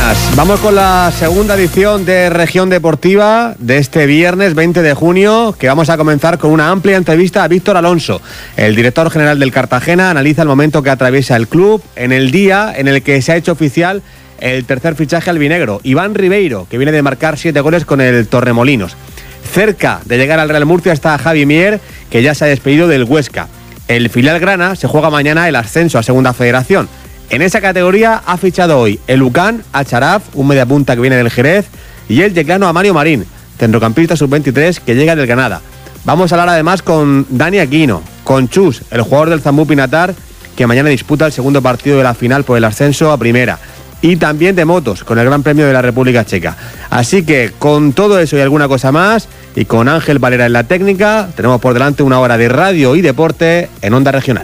buenas. Vamos con la segunda edición de Región Deportiva de este viernes 20 de junio, que vamos a comenzar con una amplia entrevista a Víctor Alonso. El director general del Cartagena analiza el momento que atraviesa el club en el día en el que se ha hecho oficial el tercer fichaje albinegro, Iván Ribeiro, que viene de marcar 7 goles con el Torremolinos. Cerca de llegar al Real Murcia está Javi Mier, que ya se ha despedido del Huesca. El filial grana se juega mañana el ascenso a Segunda Federación. En esa categoría ha fichado hoy el UCAN a Charaf, un mediapunta que viene del Jerez, y el yeclano a Mario Marín, centrocampista sub-23 que llega del Granada. Vamos a hablar además con Dani Aquino, con Chus, el jugador del Zambú Pinatar, que mañana disputa el segundo partido de la final por el ascenso a Primera. Y también de motos, con el Gran Premio de la República Checa. Así que con todo eso y alguna cosa más, y con Ángel Valera en la técnica, tenemos por delante una hora de radio y deporte en Onda Regional.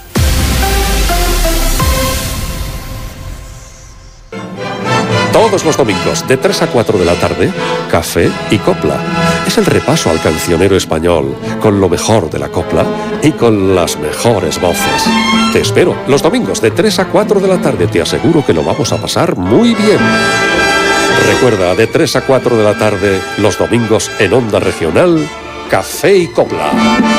Todos los domingos, de 3 a 4 de la tarde, Café y Copla. Es el repaso al cancionero español, con lo mejor de la copla y con las mejores voces. Te espero, los domingos, de 3 a 4 de la tarde. Te aseguro que lo vamos a pasar muy bien. Recuerda, de 3 a 4 de la tarde, los domingos en Onda Regional, Café y Copla.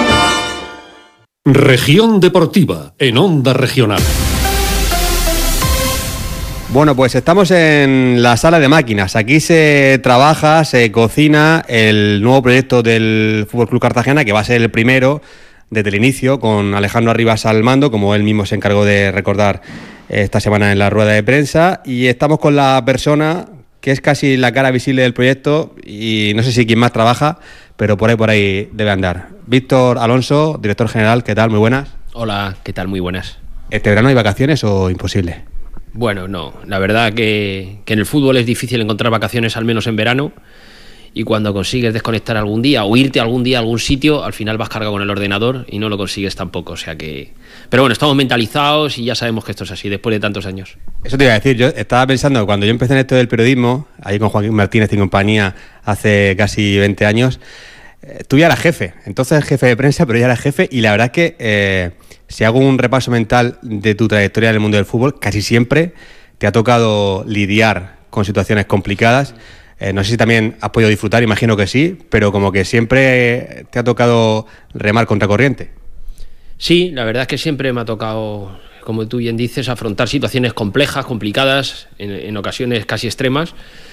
Región Deportiva, en Onda Regional. Bueno, pues estamos en la sala de máquinas. Aquí se trabaja, se cocina el nuevo proyecto del Fútbol Club Cartagena, que va a ser el primero desde el inicio, con Alejandro Arribas al mando, como él mismo se encargó de recordar esta semana en la rueda de prensa. Y estamos con la persona que es casi la cara visible del proyecto, y no sé si quién más trabaja, pero por ahí debe andar. Víctor Alonso, director general, ¿qué tal? Muy buenas. Hola, ¿qué tal? Muy buenas. ¿Este verano hay vacaciones o imposible? Bueno, no, la verdad que en el fútbol es difícil encontrar vacaciones, al menos en verano, y cuando consigues desconectar algún día o irte algún día a algún sitio, al final vas cargado con el ordenador y no lo consigues tampoco, o sea que... Pero bueno, estamos mentalizados y ya sabemos que esto es así, después de tantos años. Eso te iba a decir, yo estaba pensando, cuando yo empecé en esto del periodismo, ahí con Joaquín Martínez y compañía, hace casi 20 años, tú ya eras jefe, entonces jefe de prensa, pero ya eras jefe, y la verdad es que... si hago un repaso mental de tu trayectoria en el mundo del fútbol, casi siempre te ha tocado lidiar con situaciones complicadas. No sé si también has podido disfrutar, imagino que sí, pero como que siempre te ha tocado remar contracorriente. Sí, la verdad es que siempre me ha tocado, como tú bien dices, afrontar situaciones complejas, complicadas, en ocasiones casi extremas.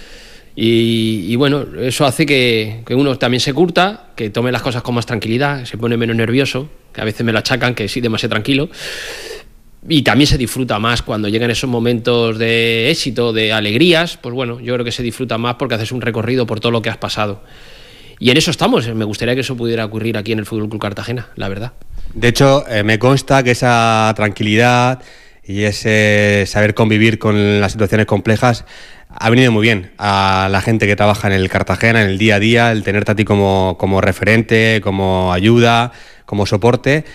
Y bueno, eso hace que uno también se curta, que tome las cosas con más tranquilidad, se pone menos nervioso, que a veces me lo achacan, que sí, demasiado tranquilo, y también se disfruta más cuando llegan esos momentos de éxito, de alegrías. Pues bueno, yo creo que se disfruta más porque haces un recorrido por todo lo que has pasado. Y en eso estamos, me gustaría que eso pudiera ocurrir aquí en el Fútbol Club Cartagena, la verdad. De hecho, me consta que esa tranquilidad y ese saber convivir con las situaciones complejas ha venido muy bien a la gente que trabaja en el Cartagena, en el día a día, el tenerte a ti como referente, como ayuda, como soporte,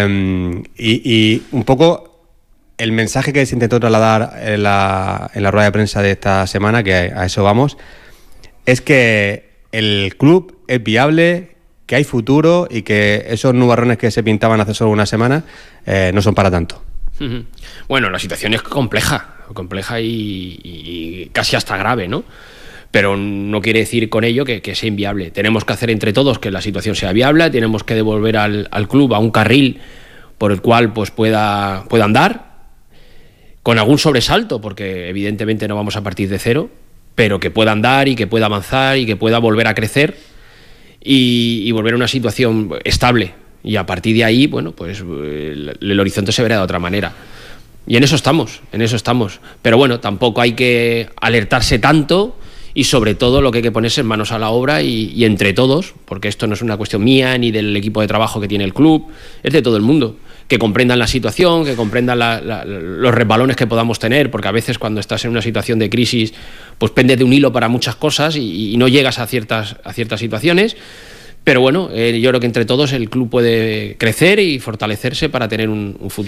y un poco el mensaje que se intentó trasladar en la rueda de prensa de esta semana, que a eso vamos, es que el club es viable, que hay futuro y que esos nubarrones que se pintaban hace solo una semana no son para tanto. Bueno, la situación es compleja y casi hasta grave, ¿no? Pero no quiere decir con ello que sea inviable. Tenemos que hacer entre todos que la situación sea viable, tenemos que devolver al club a un carril por el cual pues pueda andar, con algún sobresalto, porque evidentemente no vamos a partir de cero, pero que pueda andar y que pueda avanzar y que pueda volver a crecer y volver a una situación estable. Y a partir de ahí, bueno, pues el horizonte se verá de otra manera. Y en eso estamos. Pero bueno, tampoco hay que alertarse tanto, y sobre todo lo que hay que ponerse en manos a la obra y entre todos, porque esto no es una cuestión mía ni del equipo de trabajo que tiene el club, es de todo el mundo. Que comprendan la situación, que comprendan los resbalones que podamos tener, porque a veces cuando estás en una situación de crisis, pues pendes de un hilo para muchas cosas y no llegas a ciertas situaciones. Pero bueno, yo creo que entre todos el club puede crecer y fortalecerse para tener un futuro